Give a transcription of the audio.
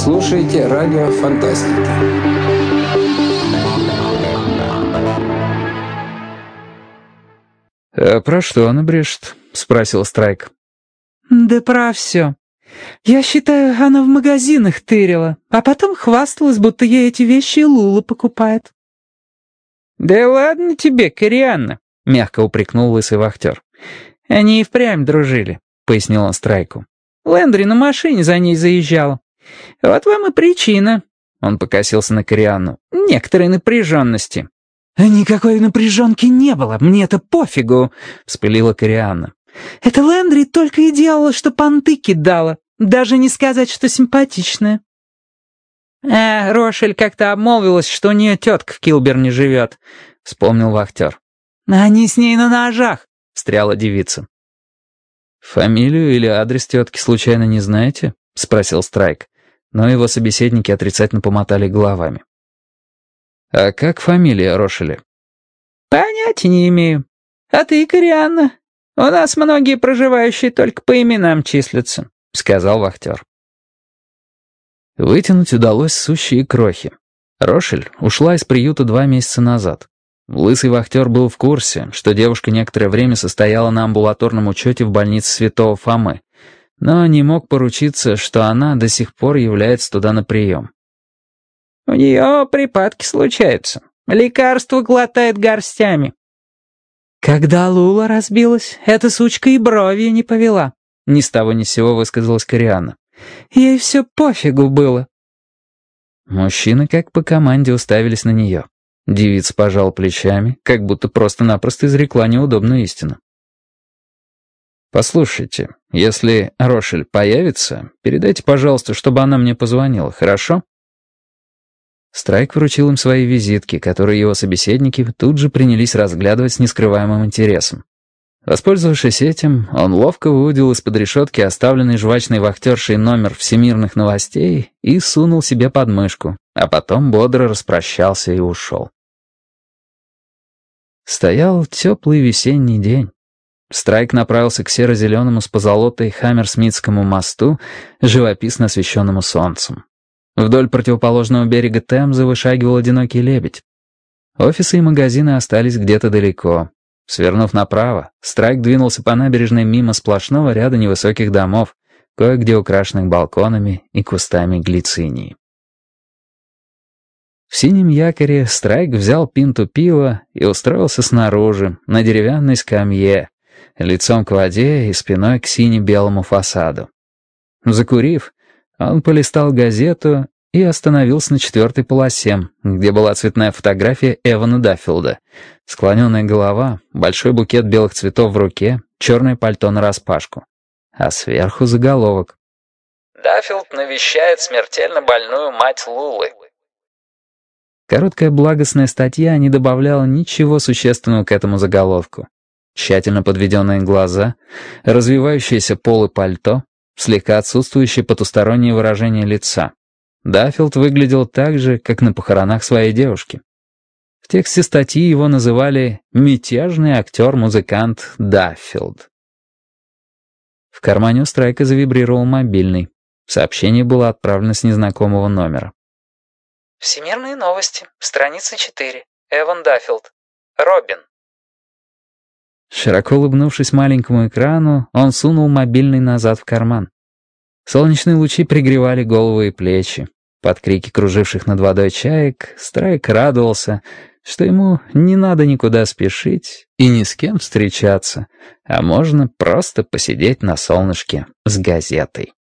слушаете радио Фантастика. «Про что она брешет?» — спросил Страйк. «Да про все. Я считаю, она в магазинах тырила, а потом хвасталась, будто ей эти вещи Лула покупает». «Да ладно тебе, Корианна», — мягко упрекнул лысый вахтер. «Они и впрямь дружили», — пояснил он Страйку. «Лэндри на машине за ней заезжала. Вот вам и причина». Он покосился на Корианну. «Некоторой напряженности». «Никакой напряженки не было, мне это пофигу», — вспылила Корианна. «Это Лэндри только и делала, что понты кидала. Даже не сказать, что симпатичная». Рошель как-то обмолвилась, что у нее тетка в Килберне живет», — вспомнил вахтер. «Они с ней на ножах», — встряла девица. «Фамилию или адрес тетки случайно не знаете?» — спросил Страйк, но его собеседники отрицательно помотали головами. «А как фамилия Рошеля?» «Понятия не имею. А ты, Корианна? У нас многие проживающие только по именам числятся», — сказал вахтер. Вытянуть удалось сущие крохи. Рошель ушла из приюта 2 месяца назад. Лысый вахтер был в курсе, что девушка некоторое время состояла на амбулаторном учете в больнице Святого Фомы, но не мог поручиться, что она до сих пор является туда на прием. «У нее припадки случаются. Лекарства глотает горстями». «Когда Лула разбилась, эта сучка и бровью не повела», — ни с того ни с сего высказалась Корианна. «Ей все пофигу было». Мужчины как по команде уставились на нее. Девица пожала плечами, как будто просто-напросто изрекла неудобную истину. «Послушайте, если Рошель появится, передайте, пожалуйста, чтобы она мне позвонила, хорошо?» Страйк вручил им свои визитки, которые его собеседники тут же принялись разглядывать с нескрываемым интересом. Воспользовавшись этим, он ловко выудил из-под решетки оставленный жвачной вахтершей номер всемирных новостей и сунул себе под мышку, а потом бодро распрощался и ушел. Стоял теплый весенний день. Страйк направился к серо-зеленому с позолотой Хаммерсмитскому мосту, живописно освещенному солнцем. Вдоль противоположного берега Темзы вышагивал одинокий лебедь. Офисы и магазины остались где-то далеко. Свернув направо, Страйк двинулся по набережной мимо сплошного ряда невысоких домов, кое-где украшенных балконами и кустами глицинии. В синем якоре Страйк взял пинту пива и устроился снаружи, на деревянной скамье, лицом к воде и спиной к сине-белому фасаду. Закурив, он полистал газету и остановился на 4-й полосе, где была цветная фотография Эвана Даффилда. Склоненная голова, большой букет белых цветов в руке, черное пальто нараспашку. А сверху заголовок. «Даффилд навещает смертельно больную мать Лулы». Короткая благостная статья не добавляла ничего существенного к этому заголовку. Тщательно подведенные глаза, развивающиеся полы пальто, слегка отсутствующее потустороннее выражение лица. Даффилд выглядел так же, как на похоронах своей девушки. В тексте статьи его называли «мятежный актер-музыкант Даффилд». В кармане у Страйка завибрировал мобильный. Сообщение было отправлено с незнакомого номера. «Всемирные новости, страница 4. Эван Даффилд. Робин». Широко улыбнувшись маленькому экрану, он сунул мобильный назад в карман. Солнечные лучи пригревали голову и плечи. Под крики круживших над водой чаек Страйк радовался, что ему не надо никуда спешить и ни с кем встречаться, а можно просто посидеть на солнышке с газетой.